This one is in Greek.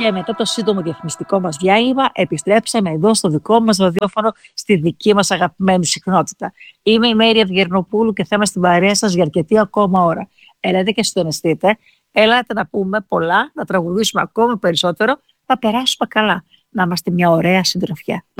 Και μετά το σύντομο διαφημιστικό μας διάλειμμα, επιστρέψαμε εδώ στο δικό μας ραδιόφωνο, στη δική μας αγαπημένη συχνότητα. Είμαι η Μέρη Ευγερνοπούλου και θα είμαι στην παρέα σας για αρκετή ακόμα ώρα. Ελάτε και συντονιστείτε, ελάτε να πούμε πολλά, να τραγουδήσουμε ακόμα περισσότερο, να περάσουμε καλά, να είμαστε μια ωραία συντροφιά.